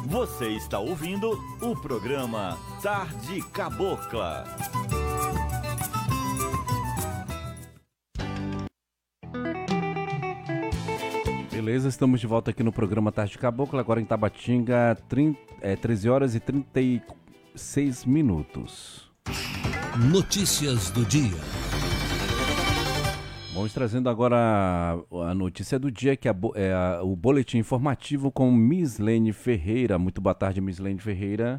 Você está ouvindo o programa Tarde Cabocla. Beleza, estamos de volta aqui no programa Tarde Cabocla, agora em Tabatinga, 13 horas e 36 minutos. Notícias do dia. Vamos trazendo agora a notícia do dia, que é o boletim informativo com Mislene Ferreira. Muito boa tarde, Mislene Ferreira.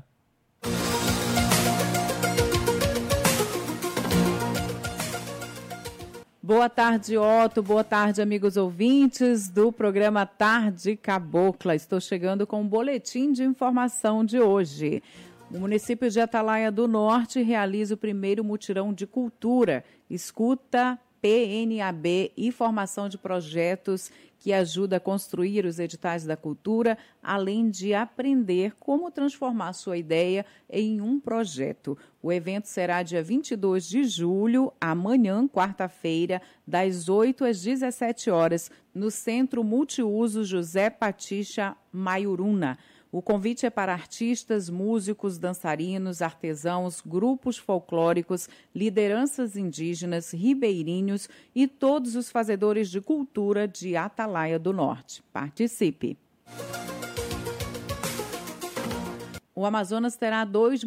Boa tarde, Otto. Boa tarde, amigos ouvintes do programa Tarde Cabocla. Estou chegando com o boletim de informação de hoje. O município de Atalaia do Norte realiza o primeiro mutirão de cultura, escuta PNAB e formação de projetos que ajuda a construir os editais da cultura, além de aprender como transformar sua ideia em um projeto. O evento será dia 22 de julho, amanhã, quarta-feira, das 8 às 17 horas, no Centro Multiuso José Patixa Maiuruna. O convite é para artistas, músicos, dançarinos, artesãos, grupos folclóricos, lideranças indígenas, ribeirinhos e todos os fazedores de cultura de Atalaia do Norte. Participe! O Amazonas terá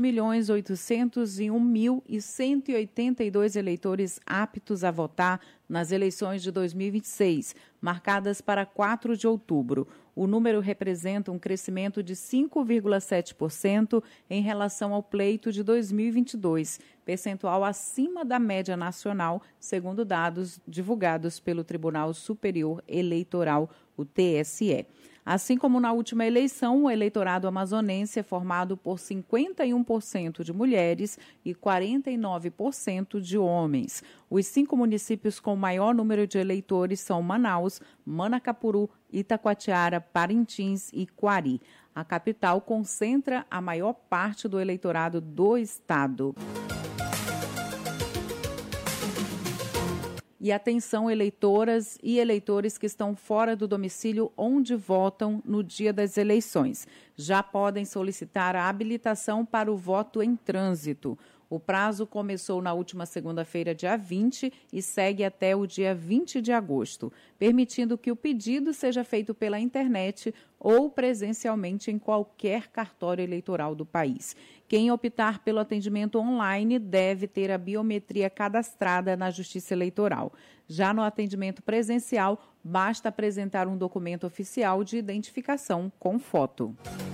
2.801.182 eleitores aptos a votar nas eleições de 2026, marcadas para 4 de outubro. O número representa um crescimento de 5,7% em relação ao pleito de 2022, percentual acima da média nacional, segundo dados divulgados pelo Tribunal Superior Eleitoral, o TSE. Assim como na última eleição, o eleitorado amazonense é formado por 51% de mulheres e 49% de homens. Os 5 municípios com maior número de eleitores são Manaus, Manacapuru, Itacoatiara, Parintins e Quari. A capital concentra a maior parte do eleitorado do estado. E atenção, eleitoras e eleitores que estão fora do domicílio onde votam no dia das eleições. Já podem solicitar a habilitação para o voto em trânsito. O prazo começou na última segunda-feira, dia 20, e segue até o dia 20 de agosto, permitindo que o pedido seja feito pela internet ou presencialmente em qualquer cartório eleitoral do país. Quem optar pelo atendimento online deve ter a biometria cadastrada na Justiça Eleitoral. Já no atendimento presencial, basta apresentar um documento oficial de identificação com foto.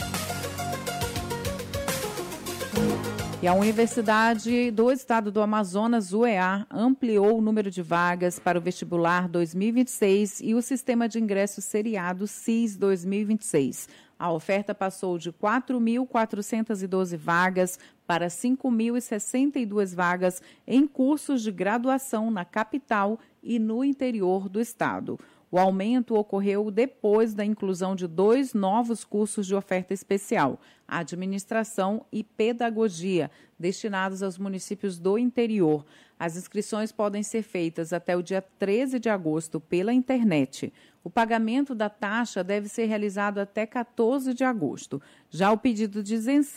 E a Universidade do Estado do Amazonas, UEA, ampliou o número de vagas para o vestibular 2026 e o sistema de ingresso seriado SIS 2026. A oferta passou de 4.412 vagas para 5.062 vagas em cursos de graduação na capital e no interior do estado. O aumento ocorreu depois da inclusão de 2 novos cursos de oferta especial, Administração e Pedagogia, destinados aos municípios do interior. As inscrições podem ser feitas até o dia 13 de agosto pela internet. O pagamento da taxa deve ser realizado até 14 de agosto. Já o pedido de isenção